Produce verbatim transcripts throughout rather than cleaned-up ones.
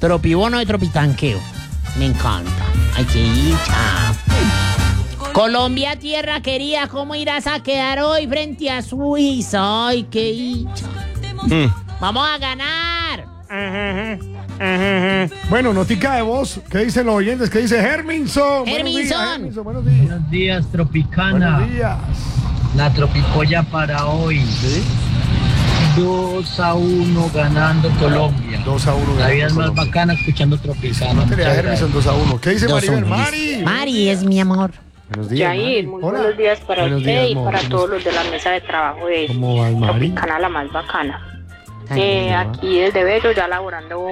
Tropibono de tropitanqueo. Me encanta. Ay, qué dicha. Colombia, tierra querida, ¿cómo irás a quedar hoy frente a Suiza? Ay, qué dicha. Mm. Vamos a ganar. Ajá, ajá, ajá. Bueno, notica de voz. ¿Qué dicen los oyentes? ¿Qué dice Herminson? Herminson. Buenos días. Buenos días, Tropicana. Buenos días. La Tropipolla para hoy. ¿Sí? dos a uno ganando Colombia. dos a uno La vida es más Colombia. bacana escuchando Tropicana. Herminson dos a uno. ¿Qué dice Maribel? Mari. Mari es mi amor. Buenos días. Yair, muy Hola. buenos días para Buenos usted días, y Mo. para ¿Cómo todos está? los de la mesa de trabajo de ¿Cómo va, Mari? Tropicana, la más bacana. Ay, Eh, va. aquí desde Bello ya laborando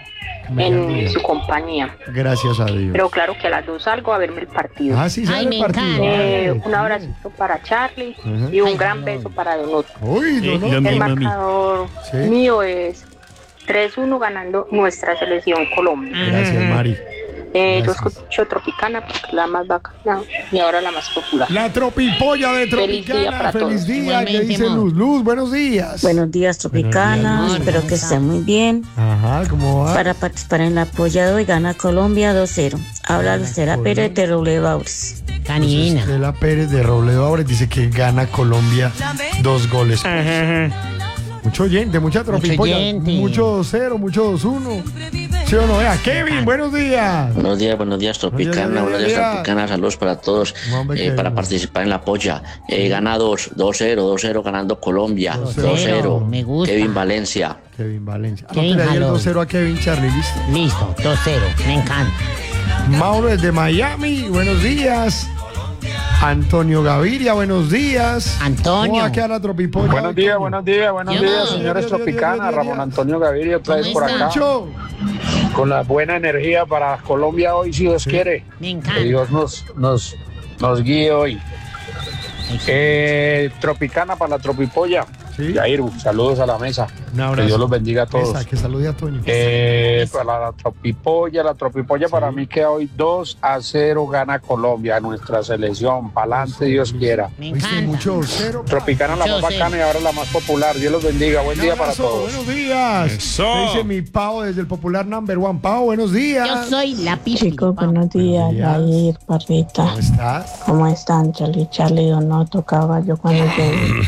en su compañía. Gracias a Dios. Pero claro que a las dos salgo a verme el partido. Ah, sí, Ay, sale me el partido. encanta. Eh, Ay, un abracito para Charlie Ajá. y un Ay, gran no. beso para Donoto. Uy, no, no. Lo El mismo, marcador Sí. mío es tres uno ganando nuestra selección Colombia. Gracias, Mari. Eh, yo Gracias. escucho Tropicana porque es la más bacana y ahora la más popular. La tropipolla de Feliz día Tropicana. para Feliz todos. día. ¿Qué Igualmente, dice amor. Luz? Luz, buenos días. Buenos días, Tropicana. Buenos días, Espero que hermosa. estén muy bien. Ajá, ¿cómo va? Para participar en la polla de hoy, gana Colombia dos cero. Habla Lucera Pérez de Roble Baures. Canina. Estela Pérez de Robledo Aures dice que gana Colombia dos goles. Mucho oyente, mucha tropipolla. oyente. Mucho dos cero, mucho dos uno. ¿Sí o no? Vea, Kevin, buenos días. Buenos días, buenos días, Tropicana, Buenos días, buenos días, buenos días. Tropicana, saludos para todos, Hombre, eh, Kevin. para participar en la polla. Eh, gana dos cero, dos cero ganando Colombia, dos dos cero. cero. Me gusta. Kevin Valencia. Kevin Valencia. Kevin Anótele ahí el Jalón. dos cero a Kevin Charlie, listo. Listo, dos cero. Me encanta. Mauro desde Miami, buenos días. Antonio Gaviria, buenos días. Antonio. ¿Cómo va a quedar la tropipolla? Buenos días, buenos días, buenos Yo días, no. señores Dios, Dios, Tropicana, Dios, Dios, Ramón Dios. Antonio Gaviria otra vez ¿Cómo por está? acá, Mucho. con la buena energía para Colombia hoy, si Dios quiere, Me que encanta. Dios nos, nos, nos guíe hoy. Eh, Tropicana para la Tropipolla, Sí. Yair, saludos a la mesa, Un abrazo. que Dios los bendiga a todos. Esa, que salude a Toño. Eh, para la Tropipolla, la Tropipolla para mí queda hoy dos a cero, gana Colombia, nuestra selección, pa'lante Dios quiera. Me ¿Viste? encanta. Mucho dos cero. Tropicana la Yo más sé. bacana y ahora la más popular, Dios los bendiga, buen Un día para abrazo, todos. Buenos días. Eso. ¿Qué dice mi Pau desde el popular number one? Pau, buenos días. Yo soy la pipi. Chicos, buenos días. Buenos días. Yair, Parrita. ¿Cómo estás? ¿Cómo están? Charlie, Charlie, Donoto, Caballo, cuando llegue.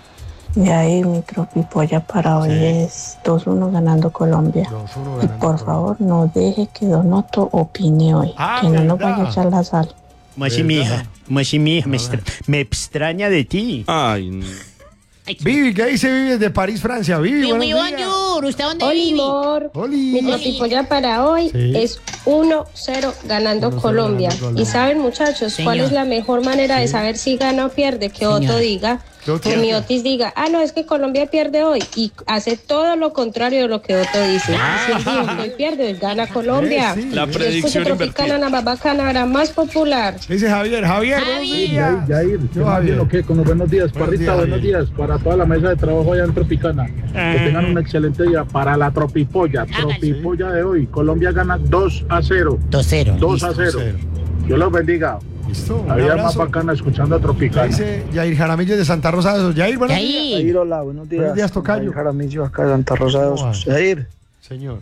Yair, mi tropipolla para hoy es dos uno ganando Colombia. dos uno Y ganando por Colombia. favor, no deje que Donoto opine hoy. Ah, que no nos ¿verdad? vaya a echar la sal. Mochi, mi hija. Mochi, mi hija. Me, extra- me extraña de ti. Ay, no. Vivi, ¿qué dice Vivi desde París, Francia? Vivi, Mi buenos muy días. bonjour. ¿Usted dónde Hola, vive? amor. Mi Oli. tropipolla para hoy Sí. es uno cero ganando uno cero Colombia. ganando Colombia. Y saben, muchachos, cuál Señor. es la mejor manera de saber si gana o pierde. Que Otto Señor. diga, ¿Qué Otto que mi diga? Otis diga, ah, no, es que Colombia pierde hoy. Y hace todo lo contrario de lo que Otto dice. Y si él dice que hoy pierde, hoy gana Colombia. Eh, sí. La Yo escucho predicción Tropicana, invertida. la más bacana, la más popular. ¿Qué dice Javier? Javier, buenos Javi. días. Yair, Yo, Javier. ¿qué? Con los buenos días, Buenos Parrita, días, buenos Javier. días para toda la mesa de trabajo allá en Tropicana. Que tengan un excelente día para la Tropipolla, Tropipolla de hoy. Colombia gana dos a cero, dos cero. dos a cero. Cero. Dios los bendiga. Listo. Un La vida más abrazo. bacana escuchando a ¿Qué Tropicana. dice Jair Jaramillo de Santa Rosa de Sos? Jair, buenos días. Ahí. hola, buenos días. Buenos días, tocayo. Jair Jaramillo, acá de Santa Rosa de ¿Cómo va? Osos. Jair, Señor.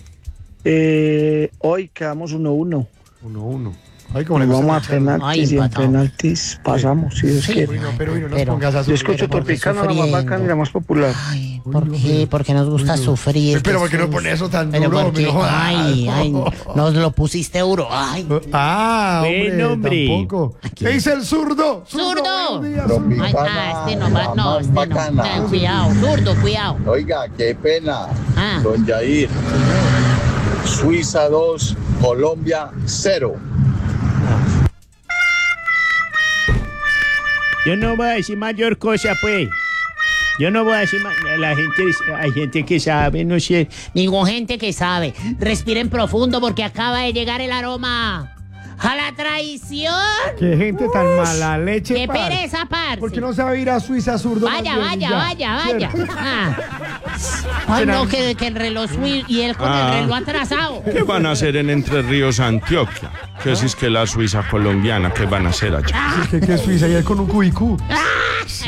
eh, hoy quedamos uno uno. Uno, uno. Ay, como le Nos gusta vamos a escuchar. penaltis Ay, y en empatado. penaltis pasamos, si Dios Sí. quiere. Uy, no, pero uy, no nos Pero- pongas a Yo sufrir. escucho Pero porque Tropicana, la más sufriendo. bacana y la más popular. Ay, ¿por qué? Porque nos gusta sufrir. Pero ¿por qué no Jesús. pone eso tan Pero duro? porque- No jodas. ay, ay, nos lo pusiste duro. Ay. Ah, hombre, Buen hombre. tampoco. ¿Qué dice el zurdo? ¡Zurdo! buenos días, Ay, zurdo. ah, este no va, no, este no. Ah, cuidado, zurdo, cuidado. Oiga, qué pena, Ah, don Yair. Suiza dos, Colombia cero. yo no voy a decir mayor cosa, pues. Yo no voy a decir más. La gente, hay gente que sabe, no sé. Ningún gente que sabe. Respiren profundo porque acaba de llegar el aroma a la traición. Qué gente tan mala leche, ¡Qué parce. pereza, parce! ¿Por qué no se va a ir a Suiza zurdo? más Vaya, bien, vaya, ya? vaya, vaya. ¿Cierto? Ah. Ay, no, que, que el reloj sui- y él con Ah. el reloj atrasado. ¿Qué van a hacer en Entre Ríos, Antioquia? Que si es que la Suiza colombiana, ¿qué van a hacer allá? ¿Qué, qué es Suiza? Y él con un cubicú.